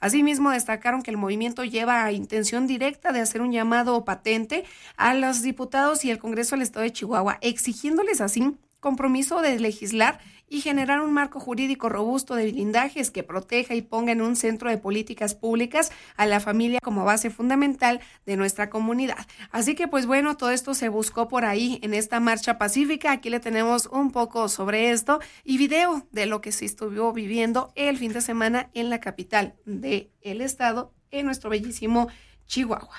Asimismo, destacaron que el movimiento lleva intención directa de hacer un llamado patente a los diputados y el Congreso del Estado de Chihuahua, exigiéndoles así compromiso de legislar y generar un marco jurídico robusto de blindajes que proteja y ponga en un centro de políticas públicas a la familia como base fundamental de nuestra comunidad. Así que pues bueno, todo esto se buscó por ahí en esta marcha pacífica. Aquí le tenemos un poco sobre esto y video de lo que se estuvo viviendo el fin de semana en la capital del estado, en nuestro bellísimo Chihuahua.